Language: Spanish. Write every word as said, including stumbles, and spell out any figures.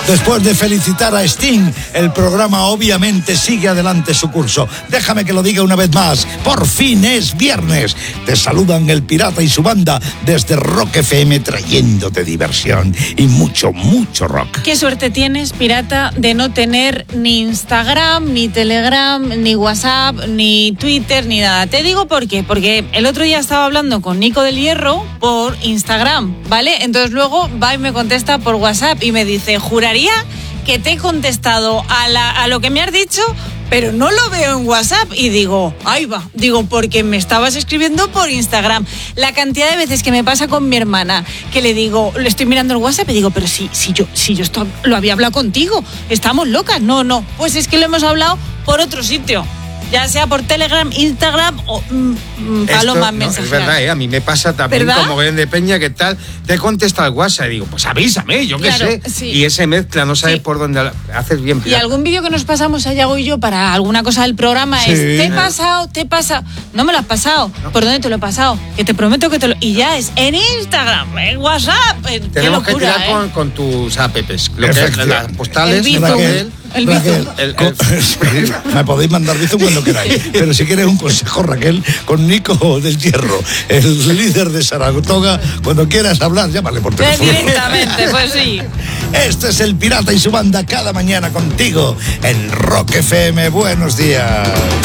Después de felicitar a Sting, el programa obviamente sigue adelante su curso. Déjame que lo diga una vez más. Por fin es viernes. Te saludan el Pirata y su banda desde Rock F M, trayéndote diversión y mucho, mucho rock. Qué suerte tienes, Pirata, de no tener ni Instagram, ni Telegram, ni WhatsApp, ni Twitter, ni nada. Te digo por qué. Porque el otro día estaba hablando con Nico del Hierro por Instagram, ¿vale? Entonces luego va y me contesta por WhatsApp y me dice, juraría que te he contestado a, la, a lo que me has dicho, pero no lo veo en WhatsApp. Y digo, ahí va, digo, porque me estabas escribiendo por Instagram. La cantidad de veces que me pasa con mi hermana, que le digo, le estoy mirando el WhatsApp y digo, pero si, si yo, si yo esto lo había hablado contigo, estamos locas. No, no, pues es que lo hemos hablado por otro sitio. Ya sea por Telegram, Instagram o mmm, palomas no, mensajeras. Es verdad, ¿eh? A mí me pasa también, ¿verdad? Como ven de Peña, ¿qué tal? Te contesta el WhatsApp y digo, pues avísame, yo qué Claro, sé. Sí. Y ese mezcla, no sabes sí. por dónde haces bien. Y algún vídeo que nos pasamos a Yago y yo para alguna cosa del programa sí. es, te he pasado, te he pasado. No me lo has pasado. No. ¿Por dónde te lo he pasado? Que te prometo que te lo... Y ya es en Instagram, en WhatsApp. En... Tenemos Qué locura, que tirar ¿eh? con, con tus apps. Lo que es las postales. El Raquel, el Raquel, el, el, me podéis mandar Bizum cuando queráis, pero si quieres un consejo, Raquel, con Nico del Hierro, el líder de Saratoga, cuando quieras hablar, llámale por teléfono. Directamente, pues sí. Este es el Pirata y su banda cada mañana contigo en Rock F M. Buenos días.